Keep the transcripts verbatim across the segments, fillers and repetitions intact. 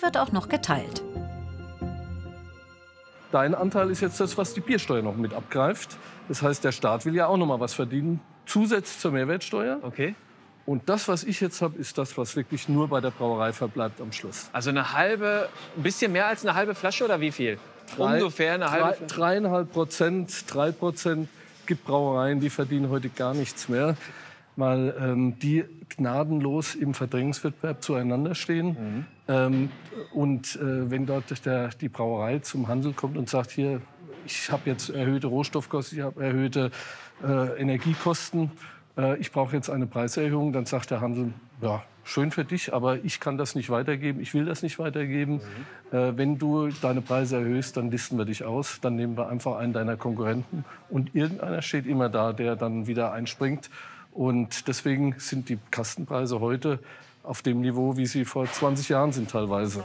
wird auch noch geteilt. Dein Anteil ist jetzt das, was die Biersteuer noch mit abgreift. Das heißt, der Staat will ja auch noch mal was verdienen, zusätzlich zur Mehrwertsteuer. Okay. Und das, was ich jetzt habe, ist das, was wirklich nur bei der Brauerei verbleibt am Schluss. Also eine halbe, ein bisschen mehr als eine halbe Flasche oder wie viel? Drei, Ungefähr eine halbe Flasche? Dreieinhalb Prozent, drei Prozent gibt Brauereien, die verdienen heute gar nichts mehr, weil ähm, die gnadenlos im Verdrängungswettbewerb zueinander stehen. Mhm. Ähm, und äh, wenn dort der, die Brauerei zum Handel kommt und sagt, hier, ich habe jetzt erhöhte Rohstoffkosten, ich habe erhöhte äh, Energiekosten, äh, ich brauche jetzt eine Preiserhöhung, dann sagt der Handel, ja, schön für dich, aber ich kann das nicht weitergeben, ich will das nicht weitergeben. Mhm. Äh, wenn du deine Preise erhöhst, dann listen wir dich aus, dann nehmen wir einfach einen deiner Konkurrenten. Und irgendeiner steht immer da, der dann wieder einspringt. Und deswegen sind die Kastenpreise heute auf dem Niveau, wie sie vor zwanzig Jahren sind teilweise.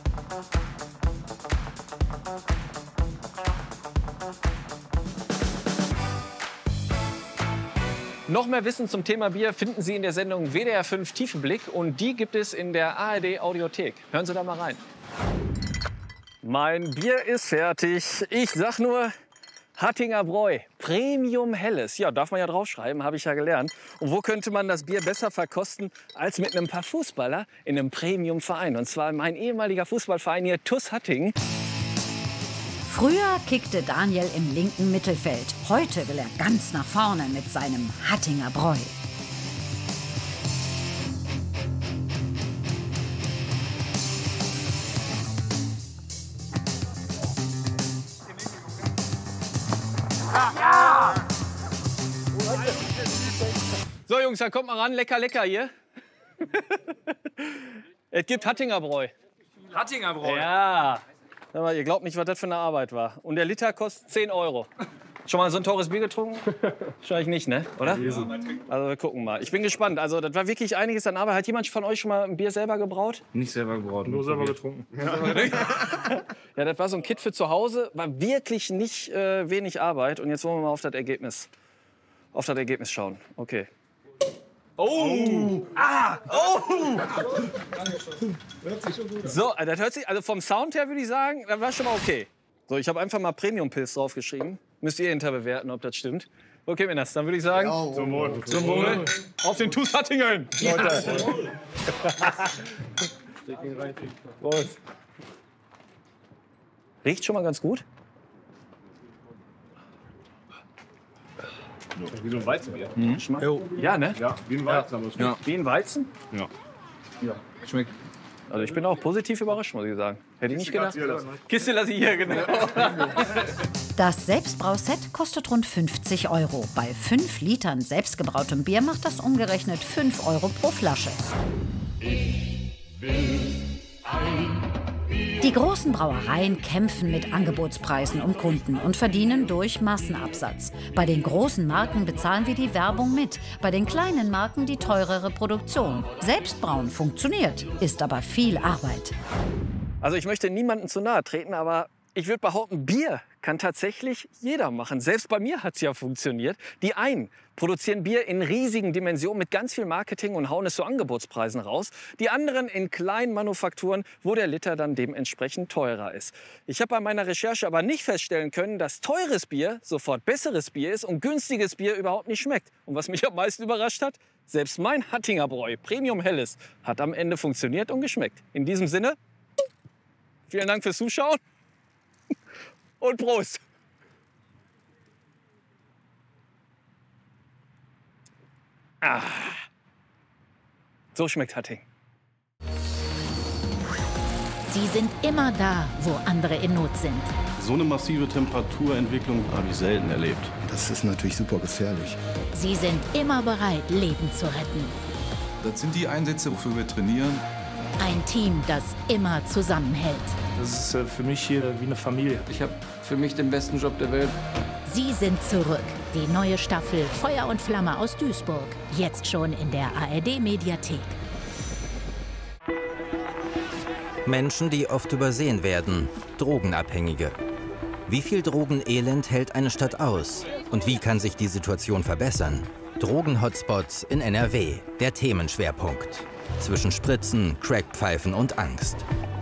Noch mehr Wissen zum Thema Bier finden Sie in der Sendung W D R fünf Tiefenblick. Und die gibt es in der A R D Audiothek. Hören Sie da mal rein. Mein Bier ist fertig. Ich sag nur Hattinger Bräu. Premium Helles. Ja, darf man ja draufschreiben, habe ich ja gelernt. Und wo könnte man das Bier besser verkosten als mit einem paar Fußballer in einem Premium-Verein? Und zwar mein ehemaliger Fußballverein hier, T U S Hattingen. Früher kickte Daniel im linken Mittelfeld. Heute will er ganz nach vorne mit seinem Hattinger Bräu. Ja! So Jungs, dann kommt mal ran. Lecker, lecker hier. Es gibt Hattinger Bräu. Hattinger Bräu? Ja. Aber ihr glaubt nicht, was das für eine Arbeit war. Und der Liter kostet zehn Euro. Schon mal so ein teures Bier getrunken? Wahrscheinlich nicht, ne? Oder? Also wir gucken mal. Ich bin gespannt. Also das war wirklich einiges an Arbeit. Hat jemand von euch schon mal ein Bier selber gebraut? Nicht selber gebraut. Nur selber getrunken. Ja. Ja, das war so ein Kit für zu Hause. War wirklich nicht äh, wenig Arbeit. Und jetzt wollen wir mal auf das Ergebnis, auf das Ergebnis schauen. Okay. Oh! Ah! Oh! Hört sich schon gut an. So, das hört sich, also vom Sound her würde ich sagen, das war schon mal okay. So, ich habe einfach mal Premium-Pilz draufgeschrieben. Müsst ihr hinterher bewerten, ob das stimmt. Okay, Männers, dann würde ich sagen, ja, zum Wohl. Zum Wohl. Auf den T U S Hattingen! Leute. Prost. Riecht schon mal ganz gut. Wie so ein Weizenbier. Mhm. Ja, ne? Ja, wie ein Weizen. Ja. Wie ein Weizen? Ja. Ja, schmeckt. Also ich bin auch positiv überrascht, muss ich sagen. Hätte ich nicht gedacht. Kiste lasse ich hier, genau. Das Selbstbrauset kostet rund fünfzig Euro. Bei fünf Litern selbstgebrautem Bier macht das umgerechnet fünf Euro pro Flasche. Ich will ein Bier. Die großen Brauereien kämpfen mit Angebotspreisen um Kunden und verdienen durch Massenabsatz. Bei den großen Marken bezahlen wir die Werbung mit, bei den kleinen Marken die teurere Produktion. Selbstbrauen funktioniert, ist aber viel Arbeit. Also ich möchte niemandem zu nahe treten, aber ich würde behaupten, Bier kann tatsächlich jeder machen. Selbst bei mir hat es ja funktioniert. Die einen produzieren Bier in riesigen Dimensionen mit ganz viel Marketing und hauen es zu Angebotspreisen raus. Die anderen in kleinen Manufakturen, wo der Liter dann dementsprechend teurer ist. Ich habe bei meiner Recherche aber nicht feststellen können, dass teures Bier sofort besseres Bier ist und günstiges Bier überhaupt nicht schmeckt. Und was mich am meisten überrascht hat, selbst mein Hattinger Bräu, Premium Helles, hat am Ende funktioniert und geschmeckt. In diesem Sinne, vielen Dank fürs Zuschauen. Und Prost! Ah. So schmeckt Hattingen. Sie sind immer da, wo andere in Not sind. So eine massive Temperaturentwicklung habe ich selten erlebt. Das ist natürlich super gefährlich. Sie sind immer bereit, Leben zu retten. Das sind die Einsätze, wofür wir trainieren. Ein Team, das immer zusammenhält. Das ist für mich hier wie eine Familie. Ich habe für mich den besten Job der Welt. Sie sind zurück. Die neue Staffel Feuer und Flamme aus Duisburg. Jetzt schon in der A R D-Mediathek. Menschen, die oft übersehen werden. Drogenabhängige. Wie viel Drogenelend hält eine Stadt aus? Und wie kann sich die Situation verbessern? Drogen-Hotspots in N R W. Der Themenschwerpunkt. Zwischen Spritzen, Crackpfeifen und Angst.